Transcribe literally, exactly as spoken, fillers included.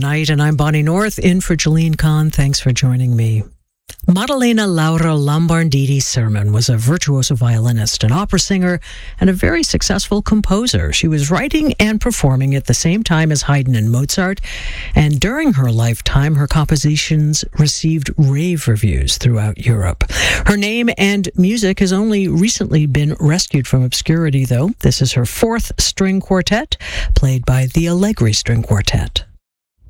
Night, and I'm Bonnie North, in for Jolene Kahn. Thanks for joining me. Maddalena Laura Lombardini Sermon was a virtuoso violinist, an opera singer, and a very successful composer. She was writing and performing at the same time as Haydn and Mozart, and during her lifetime, her compositions received rave reviews throughout Europe. Her name and music has only recently been rescued from obscurity, though. This is her fourth string quartet, played by the Allegri String Quartet.